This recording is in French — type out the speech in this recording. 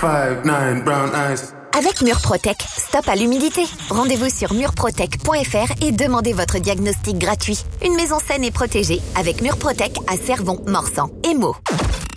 5'9", brown eyes. Avec Murprotec, stop à l'humidité. Rendez-vous sur murprotec.fr et demandez votre diagnostic gratuit. Une maison saine et protégée avec Murprotec à Cervon, Morsan et Meaux.